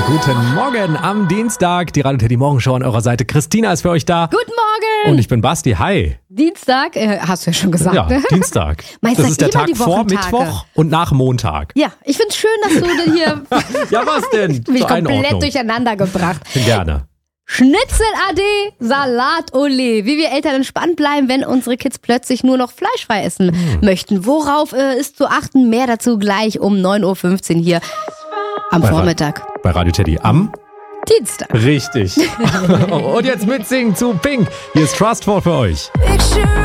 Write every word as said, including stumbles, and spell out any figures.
Guten Morgen am Dienstag. Die Radio Teddy Morgenshow an eurer Seite. Christina ist für euch da. Guten Morgen. Und ich bin Basti. Hi. Dienstag, äh, hast du ja schon gesagt. Ja, ne? Dienstag. Meinst, das sag ist der immer Tag die vor Wochentage. Mittwoch und nach Montag. Ja, ich find's schön, dass du denn hier Ja, was denn? mich Zur komplett Einordnung. durcheinander gebracht. Gerne. Schnitzel Ade, Salat Olé. Wie wir Eltern entspannt bleiben, wenn unsere Kids plötzlich nur noch fleischfrei essen Hm. möchten. Worauf äh, ist zu achten? Mehr dazu gleich um neun Uhr fünfzehn hier am Bei Ra- Vormittag. Bei Radio Teddy am Dienstag. Richtig. Und jetzt mitsingen zu Pink. Hier ist Trustful für euch. Picture